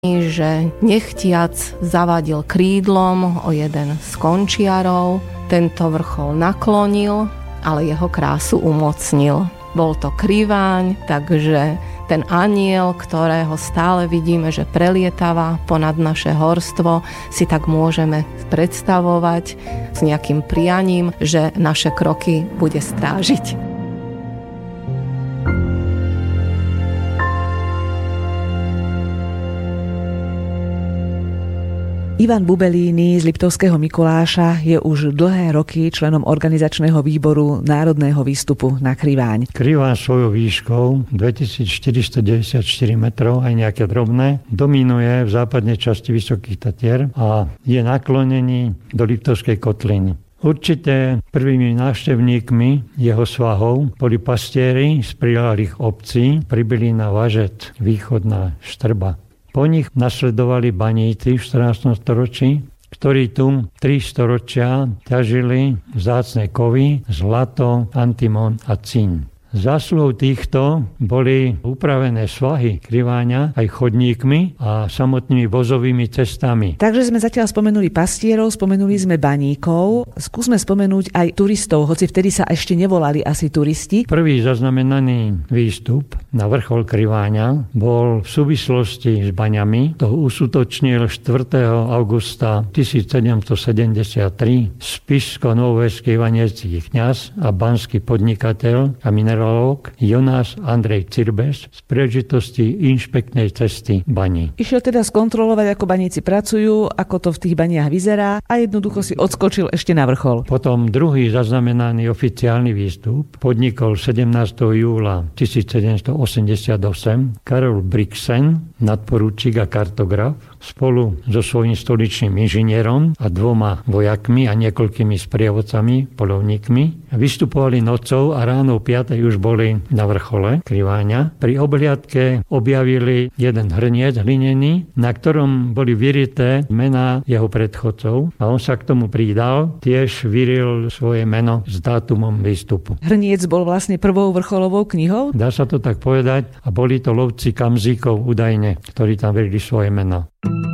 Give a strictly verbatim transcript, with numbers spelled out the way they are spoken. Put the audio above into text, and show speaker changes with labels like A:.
A: že nechtiac zavadil krídlom o jeden z končiarov, tento vrchol naklonil, ale jeho krásu umocnil. Bol to Kriváň, takže ten anjel, ktorého stále vidíme, že prelietava ponad naše horstvo, si tak môžeme predstavovať s nejakým prianím, že naše kroky bude strážiť.
B: Ivan Bubelíny z Liptovského Mikuláša je už dlhé roky členom organizačného výboru Národného výstupu na Kriváň.
C: Kriváň svojou výškou dvetisícštyristodeväťdesiatštyri metrov, aj nejaké drobné, dominuje v západnej časti Vysokých Tatier a je naklonený do Liptovskej kotliny. Určite prvými návštevníkmi jeho svahov boli pastieri z priľahlých obcí Pribylina, Važet, Východná Štrba. Po nich nasledovali baníci v štrnástom storočí, ktorí tu tri storočia ťažili vzácne kovy, zlato, antimon a cín. Zásluhou týchto boli upravené svahy Kriváňa aj chodníkmi a samotnými vozovými cestami.
B: Takže sme zatiaľ spomenuli pastierov, spomenuli sme baníkov. Skúsme spomenúť aj turistov, hoci vtedy sa ešte nevolali asi turisti.
C: Prvý zaznamenaný výstup na vrchol Kriváňa bol v súvislosti s baňami. To uskutočnil štvrtého augusta tisícsedemstosedemdesiattri spišsko-novoveský vaniecký kňaz a banský podnikateľ a minerálog Jonáš Andrej Cirbes z príležitosti inšpektnej cesty baní.
B: Išiel teda skontrolovať, ako baníci pracujú, ako to v tých baniach vyzerá a jednoducho si odskočil ešte na vrchol.
C: Potom druhý zaznamenaný oficiálny výstup podnikol sedemnásteho júla tisícsedemstoosemdesiatosem Karol Brixen, nadporučík a kartograf, spolu so svojím stoličným inžinierom a dvoma vojakmi a niekoľkými sprievodcami, poľovníkmi. Vystupovali nocou a ráno piatej už boli na vrchole Kriváňa. Pri obhliadke objavili jeden hrniec hlinený, na ktorom boli vyrité mená jeho predchodcov a on sa k tomu pridal, tiež vyril svoje meno s dátumom výstupu.
B: Hrniec bol vlastne prvou vrcholovou knihou?
C: Dá sa to tak povedať a boli to lovci kamzíkov údajne, ktorí tam vyrili svoje meno.